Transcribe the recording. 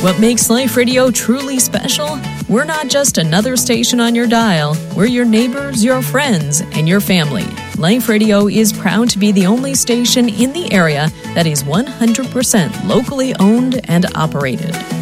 What makes Life Radio truly special? We're not just another station on your dial. We're your neighbors, your friends, and your family. Life Radio is proud to be the only station in the area that is 100% locally owned and operated.